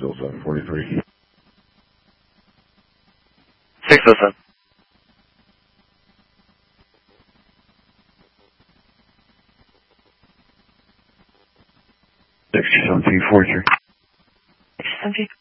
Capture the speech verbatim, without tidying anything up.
still seven forty-three. six oh seven. six seven three four three. six seven three.